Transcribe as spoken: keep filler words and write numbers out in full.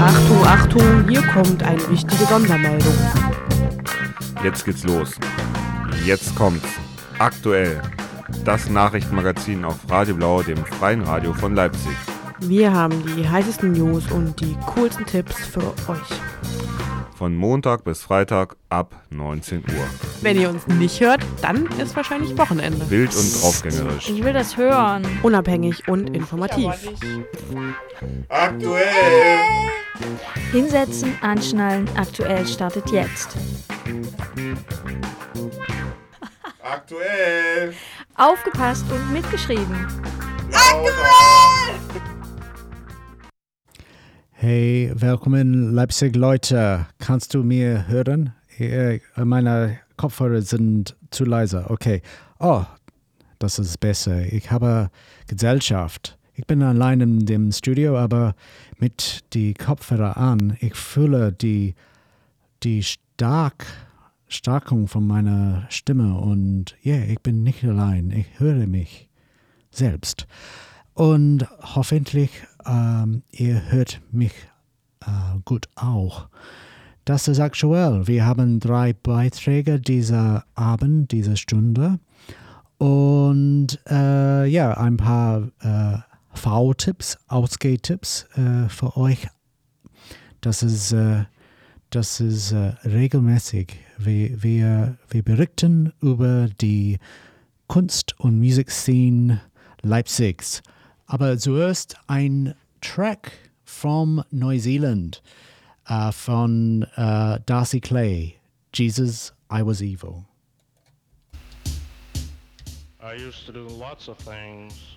Achtung, Achtung, hier kommt eine wichtige Sondermeldung. Jetzt geht's los. Jetzt kommt's. Aktuell. Das Nachrichtenmagazin auf Radio Blau, dem freien Radio von Leipzig. Wir haben die heißesten News und die coolsten Tipps für euch. Von Montag bis Freitag ab neunzehn Uhr. Wenn ihr uns nicht hört, dann ist wahrscheinlich Wochenende. Wild und draufgängerisch. Ich will das hören. Unabhängig und informativ. Aktuell! Hinsetzen, anschnallen, aktuell startet jetzt. Aktuell! Aufgepasst und mitgeschrieben. Aktuell! Hey, willkommen Leipzig Leute. Kannst du mir hören? Äh, Meine Kopfhörer sind zu leise. Okay. Oh, das ist besser. Ich habe Gesellschaft. Ich bin allein in dem Studio, aber mit die Kopfhörer an. Ich fühle die, die stark, Stärkung von meiner Stimme und ja, yeah, ich bin nicht allein. Ich höre mich selbst. Und hoffentlich ähm, ihr hört mich äh, gut auch. Das ist aktuell. Wir haben drei Beiträge dieser Abend, dieser Stunde. Und äh, ja, ein paar äh, V-Tipps, Ausgehtipps äh, für euch. Das ist, äh, das ist äh, regelmäßig. Wir, wir, wir berichten über die Kunst- und Musikszene Leipzigs. Aber zuerst ein Track from Neuseeland uh, von uh, Darcy Clay, Jesus, I Was Evil. I used to do lots of things